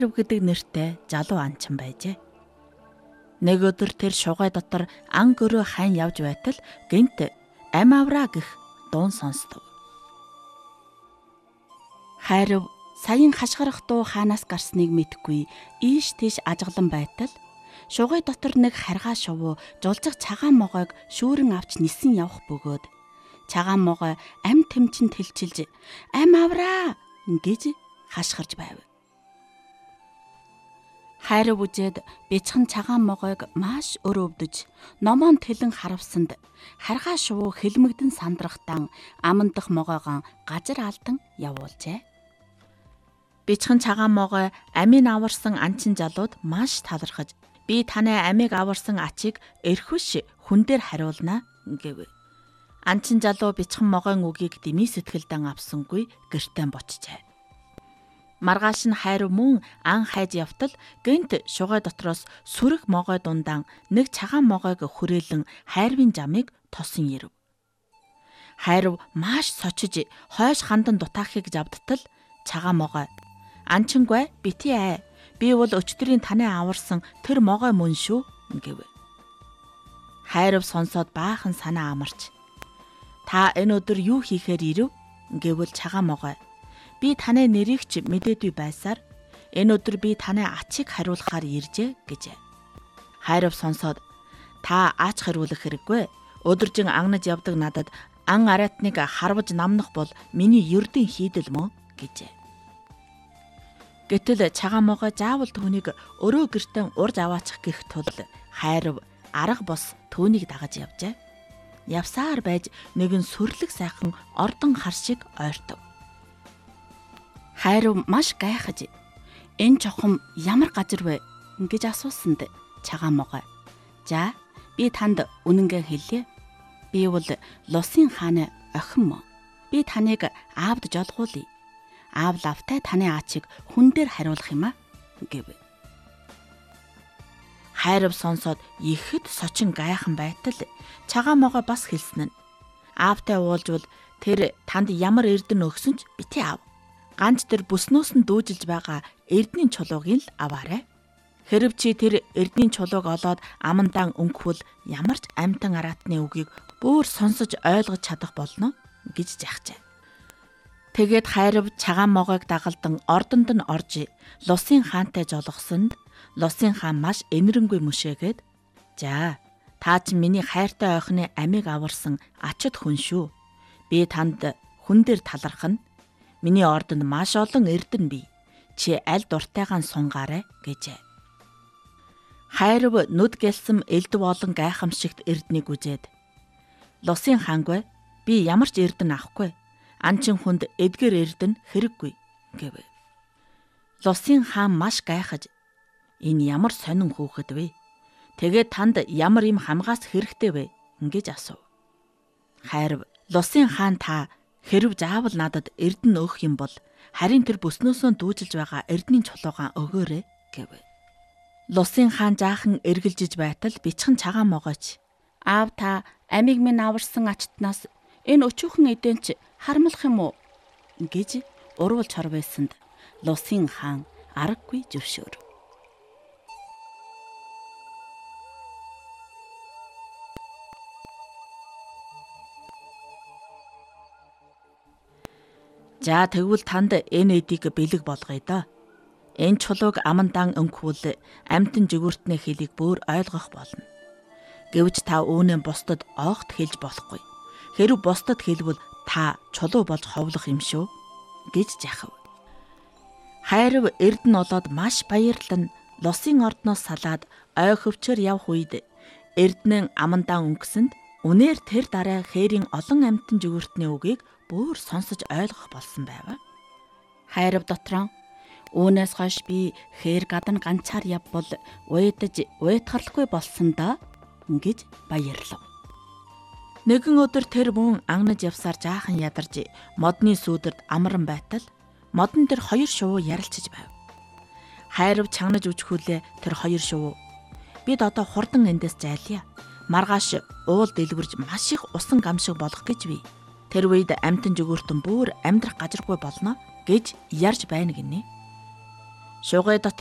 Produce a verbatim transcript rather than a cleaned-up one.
гэдэг нэртэй залуу анчин байжээ. Нэг өдөр тэр шугай дотор ан гөрөө хайн явж байтал гэнт ам авраа гэх дуун сонстов. Хайрав саяын хашгирах дуу хаанаас гарсныг мэдэхгүй ийш тийш ажиглан байтал шугай дотор нэг харгаа шувуу жулжих цагаан могойг шүүрэн авч нисэн явах бөгөөд цагаан могой ам тэмчин тэлчилж ам авраа гэж хашгирж байв. Хайрав үзээд бяцхан цагаан могойг маш өрөвдөж номон тэлэн харавсанд харгаа шувуу хэлмэгдэн сандрахтан амандах могойгоо газар алдан явуулжээ. Бяцхан цагаан могой амийг аварсан анчин залууд маш талархаж би таны амийг аварсан ачийг эрхвш хүн дээр хариулнаа гэв. Анчин залуу бяцхан могойн үгийг дэмий сэтгэлдэн авсангүй гэртээ бочжээ. Маргааш нь хайрав мөн ан хайж явтал гэнт шугай дотроос сүрэг могой дундаан нэг цагаан могойг хүрээлэн хайрвын жамыг тосон ирэв. Хайрав маш сочиж хойш хандан дутаахыг завдтал цагаан могой анчингүй бити аа би бол өчтөрийн таны аварсан тэр могой мөн шүү гэв. Хайрав сонсоод баахан санаа амарч та энэ өдөр юу хийхээр ирэв гэвэл цагаан могой би таны нэрийг ч мэдээдүй байсаар энэ өдөр би таны ачийг хариулахаар иржээ гэжээ. Хайрав сонсоод та аач хариулах хэрэггүй. Өдөржин агнаж явдаг надад ан араатныг харваж намнах бол миний ердийн хийдэл мөн гэжээ. Гэтэл цагаан могой заавал түүнийг өрөө гертэн урж аваачих гэх тул хайрав арга бос түүнийг дагаж явжээ. Явсаар байж нэгэн сүрлэг сайхан ордон хар шиг ойртов. Хайрав маш гайхаж энэ чухам ямар газар вэ гэж асуусанд цагаан могой за би танд үнэнгээ хэлье. Би бол Лусын хааны охин мөн. Би таныг аавд жолгуулъя. Аав лавтай таны ачийг хүн дээр хариулах юм а гэв. Хайрав сонсоод ихэд сочин гайхан байтал цагаан могой бас хэлсэн нь аавтай уулзвал тэр танд ямар эрдэнэ өгсөн ч бити аав. Ганц тэр бүснөөс нь дүүжилж байгаа эрдний чулуугийг л аваарай. Хэрв чи тэр эрдний чулууг олоод амандаан өнгөвөл ямар ч амтан араатны үгийг бүр сонсож ойлгож чадах болно гэж жахжээ. Тэгээд хайрав цагаан могойг дагалдан ордонд нь орж Лусын хаантай жолгосонд Лусын хаан маш энэрэнгүй мөшөөгээд за та ч миний хайртай охины амийг аварсан ачид хүн шүү. Би танд хүн дээр таларх нь миний ордонд маш олон эрдэнэ бий. Чи аль дуртайгаан сунгаарай гэжээ. Хайрав нүд гэлсэн элдв олон гайхамшигт эрднийг үзээд Лусын хаангүй би ямар ч эрдэнэ авахгүй. Анчин хүнд эдгэр эрдэнэ хэрэггүй гэв. Лусын хаан маш гайхаж энэ ямар сонин хүүхэд вэ? Тэгээд танд ямар юм хамгаас хэрэгтэй вэ гэж асуув. Хайрав Лусын хаан та хэрв заавал надад эрдэнэ өгөх юм бол харин тэр бүснөөсөө дүүжилж байгаа эрдний чулуугаа өгөөрэй гэв. Лусын хаан жаахан эргэлжиж байтал бичхэн цагаан могойч аав та амийг минь аварсан ачтнаас энэ өчүүхэн эдэнч харамлах юм уу гэж урвалж хорвэсэнд Лусын хаан аргагүй зөвшөөр. За тэгвэл танд энэ эдийг бэлэг болгоё доо. Энэ чулууг амандаан өнгөвөл амтэн жигүүртний хэлийг бүр ойлгох болно. Гэвч та үүнээ бусдад огт хэлж болохгүй. Хэрв бусдад хэлбэл та чулуу болж ховлох юм шүү гэж жахав. Хайрав эрдэнэ олоод маш баярлан Лусын ордноос салаад ой хөвчөр явх үед эрдэнэн амандаан өнгөсөнд үнээр тэр дараа хээрийн олон амтэн жигүүртний үгийг бүр сонсож ойлгох болсон байв. Хайрав дотроо үүнээс хойш би хээр гадна ганцаар явбал уйдаж уйтгарлахгүй болсон доо гэж баярлав. Нэгэн өдөр тэр мөн ангнаж явсаар жаахан ядарч модны сүүдэрд амран байтал модон тэр хоёр шувуу ярилцаж байв. Хайрав чангнаж үжихүүлээ тэр хоёр шувуу бид одоо хурдан эндээс зайлъя. Маргааш уул дэлгэрж маш их усан гамшиг болох гэж бий. Тэр үед амтэн жигүүртэн бүр амьдрах газаргүй болно гэж ярьж байна гинэ. Шугай дотор